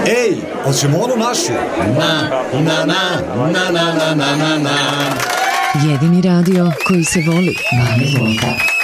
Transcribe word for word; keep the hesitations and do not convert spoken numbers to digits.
Ej, hoćemo onu našu? Na, na, na, na, na, na, na, na. Jedini radio koji se voli. Bane Volta.